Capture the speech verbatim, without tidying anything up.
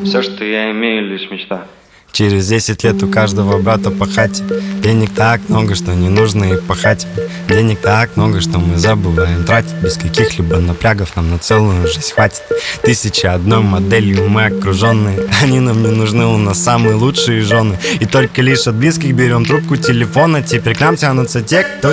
Все, что я имею, лишь мечта. Через десять лет у каждого брата по хате. Денег так много, что не нужно и пахать. Денег так много, что мы забываем тратить. Без каких-либо напрягов нам на целую жизнь хватит. Тысяча одной моделью мы окруженные. Они нам не нужны, у нас самые лучшие жены. И только лишь от близких берем трубку телефона. Теперь к нам тянутся те, кто